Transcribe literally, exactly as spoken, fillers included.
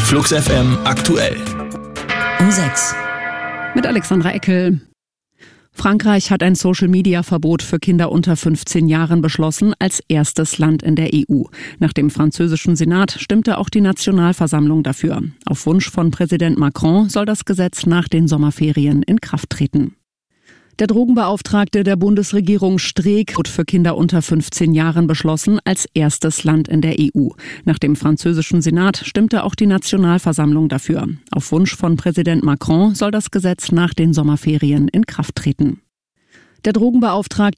Flux F M aktuell. Um sechs. Mit Alexandra Eckel. Frankreich hat ein Social-Media-Verbot für Kinder unter fünfzehn Jahren beschlossen, als erstes Land in der E U. Nach dem französischen Senat stimmte auch die Nationalversammlung dafür. Auf Wunsch von Präsident Macron soll das Gesetz nach den Sommerferien in Kraft treten. Der Drogenbeauftragte der Bundesregierung Streeck wird für Kinder unter fünfzehn Jahren beschlossen, als erstes Land in der E U. Nach dem französischen Senat stimmte auch die Nationalversammlung dafür. Auf Wunsch von Präsident Macron soll das Gesetz nach den Sommerferien in Kraft treten. Der Drogenbeauftragte